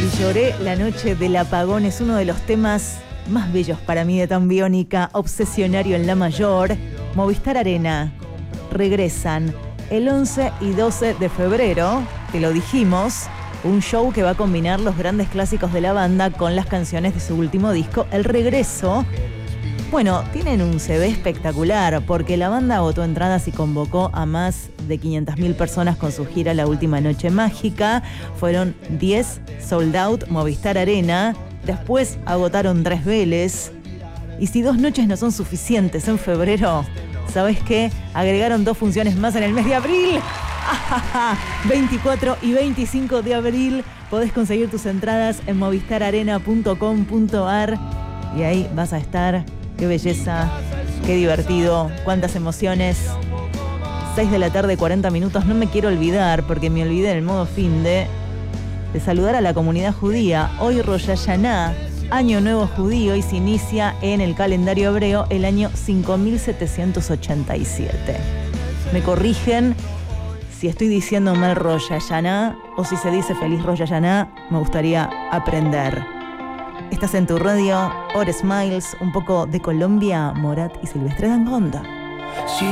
Y lloré la noche del apagón, es uno de los temas más bellos para mí de Tan Biónica, obsesionario en la mayor. Movistar Arena, regresan el 11 y 12 de febrero, te lo dijimos, un show que va a combinar los grandes clásicos de la banda con las canciones de su último disco, El Regreso. Bueno, tienen un CD espectacular porque la banda agotó entradas y convocó a más de 500.000 personas con su gira La Última Noche Mágica. Fueron 10 sold out Movistar Arena. Después agotaron 3 Vélez. Y si 2 noches no son suficientes en febrero, ¿sabes qué? Agregaron 2 funciones más en el mes de abril. 24 y 25 de abril podés conseguir tus entradas en movistararena.com.ar y ahí vas a estar. Qué belleza, qué divertido, cuántas emociones. 6 de la tarde, 40 minutos. No me quiero olvidar, porque me olvidé en el modo finde, de saludar a la comunidad judía. Hoy Rosh Hashanah, Año Nuevo Judío, y se inicia en el calendario hebreo el año 5787. Me corrigen si estoy diciendo mal Rosh Hashanah o si se dice feliz Rosh Hashanah, me gustaría aprender. Estás en tu radio, Or Smiles, un poco de Colombia, Morat y Silvestre Dangond.